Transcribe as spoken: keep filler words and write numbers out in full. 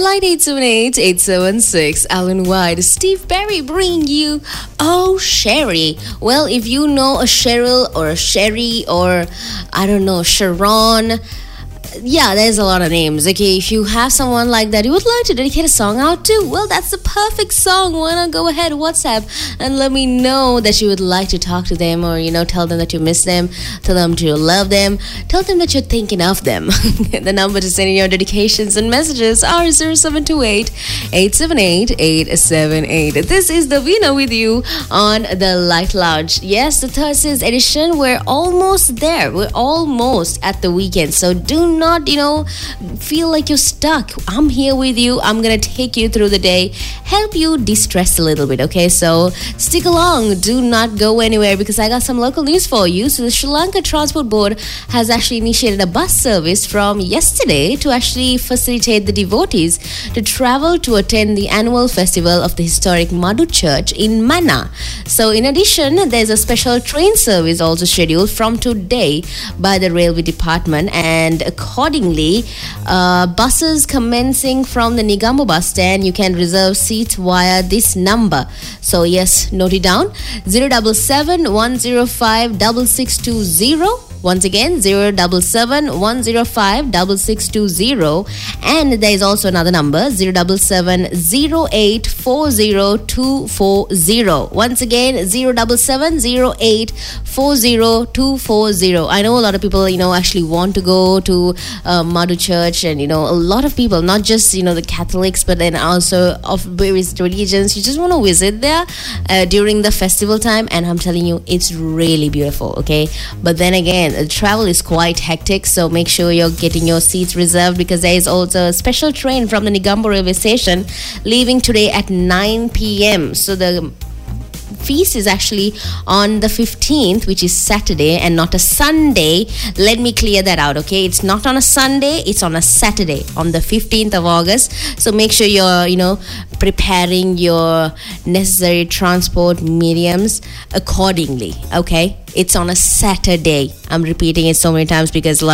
Flight eight seven eight, eight seven six, Alan White, Steve Berry bringing you Oh Sherry. Well, if you know a Cheryl or a Sherry or I don't know, Sharon, yeah, there's a lot of names. Okay, if you have someone like that you would like to dedicate a song out to, well, that's the perfect song. Why not go ahead, WhatsApp, and let me know that you would like to talk to them, or, you know, tell them that you miss them, tell them to love them, tell them that you're thinking of them. The number to send in your dedications and messages are zero seven two eight, eight seven eight, eight seven eight. This is Davina with you on the Light Lounge. Yes, the Thursday's edition. We're almost there. We're almost at the weekend. So do not, you know, feel like you're stuck. I'm here with you. I'm gonna take you through the day, help you de-stress a little bit. Okay, so stick along. Do not go anywhere, because I got some local news for you. So the Sri Lanka Transport Board has actually initiated a bus service from yesterday to actually facilitate the devotees to travel to attend the annual festival of the historic Madhu Church in Manna. So in addition, there's a special train service also scheduled from today by the Railway Department, and accordingly, uh, buses commencing from the Negombo bus stand, you can reserve seats via this number. So yes, note it down: zero seven seven, one zero five, six six two zero. Once again, zero seven seven, one zero five, six six two zero. And there is also another number, zero seven seven, zero eight four zero two four zero. Once again, zero seven seven, zero eight four zero two four zero. I know a lot of people, you know, actually want to go to uh, Madhu Church, and, you know, a lot of people, not just, you know, the Catholics, but then also of various religions, you just want to visit there uh, during the festival time. And I'm telling you, it's really beautiful, okay? But then again, the travel is quite hectic, so make sure you're getting your seats reserved, because there is also a special train from the Negombo railway station leaving today at nine p.m. So the feast is actually on the fifteenth, which is Saturday and not a Sunday. Let me clear that out, okay? It's not on a Sunday, it's on a Saturday, on the fifteenth of August. So make sure you're, you know, preparing your necessary transport mediums accordingly, okay? It's on a Saturday. I'm repeating it so many times because a lot